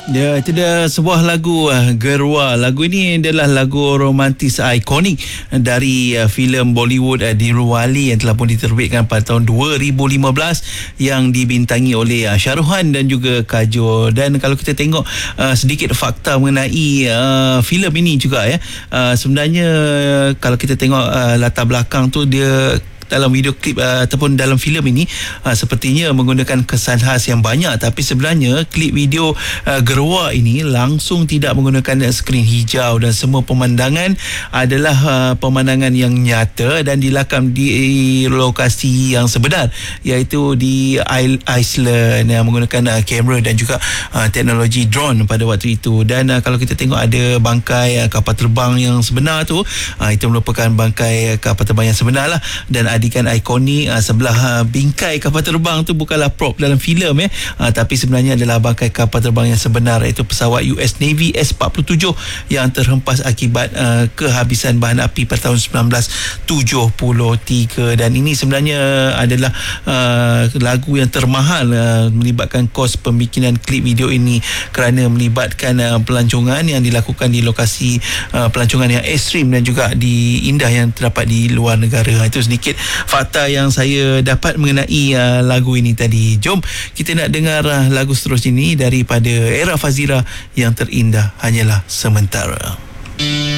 Ya, itu dia sebuah lagu Gerwa. Lagu ini adalah lagu romantis ikonik dari filem Bollywood Dilwali yang telah pun diterbitkan pada tahun 2015 yang dibintangi oleh Shah Rukh Khan dan juga Kajol. Dan kalau kita tengok sedikit fakta mengenai filem ini juga sebenarnya kalau kita tengok latar belakang tu, dia dalam video klip ataupun dalam filem ini sepertinya menggunakan kesan khas yang banyak, tapi sebenarnya klip video Gerwa ini langsung tidak menggunakan skrin hijau dan semua pemandangan adalah pemandangan yang nyata dan dilakam di lokasi yang sebenar, iaitu di Iceland yang menggunakan kamera dan juga teknologi drone pada waktu itu. Dan kalau kita tengok ada bangkai kapal terbang yang sebenar tu, itu merupakan bangkai kapal terbang yang sebenar lah, dan adikan ikonik sebelah bingkai kapal terbang tu bukanlah prop dalam filem tapi sebenarnya adalah bangkai kapal terbang yang sebenar, iaitu pesawat US Navy S-47 yang terhempas akibat kehabisan bahan api pada tahun 1973. Dan ini sebenarnya adalah lagu yang termahal melibatkan kos pembikinan klip video ini, kerana melibatkan pelancongan yang dilakukan di lokasi pelancongan yang ekstrim dan juga di indah yang terdapat di luar negara. Itu sedikit fakta yang saya dapat mengenai lagu ini tadi. Jom kita nak dengar lagu seterusnya ini daripada Era Fazira yang terindah hanyalah sementara.